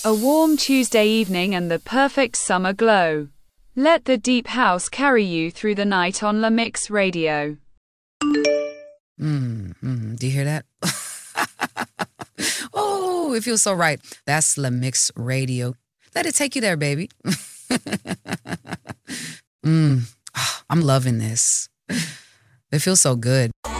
A warm Tuesday evening and the perfect summer glow. Let the deep house carry you through the night on La Mix Radio. Do you hear that? Oh, it feels so right. That's La Mix Radio. Let it take you there, baby. I'm loving this. It feels so good.